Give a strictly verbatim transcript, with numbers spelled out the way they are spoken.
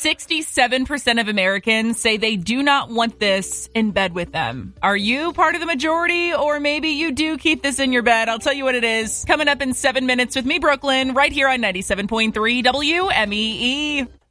sixty-seven percent of Americans say they do not want this in bed with them. Are you part of the majority, or maybe you do keep this in your bed? I'll tell you what it is coming up in seven minutes with me, Brooklyn, right here on ninety-seven point three W M E E.